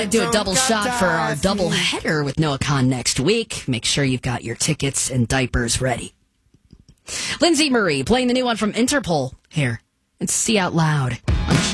Do a double shot for our double header with Noah Khan next week. Make sure you've got your tickets and diapers ready. Lindsay Marie playing the new one from Interpol here. And See Out Loud.